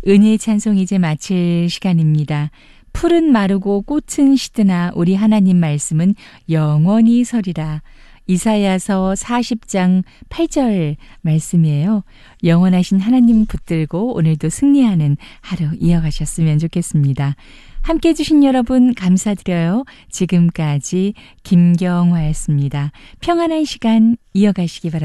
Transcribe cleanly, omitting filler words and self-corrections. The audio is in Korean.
은혜의 찬송 이제 마칠 시간입니다. 풀은 마르고 꽃은 시드나 우리 하나님 말씀은 영원히 서리라. 이사야서 40장 8절 말씀이에요. 영원하신 하나님 붙들고 오늘도 승리하는 하루 이어가셨으면 좋겠습니다. 함께해 주신 여러분 감사드려요. 지금까지 김경화였습니다. 평안한 시간 이어가시기 바랍니다.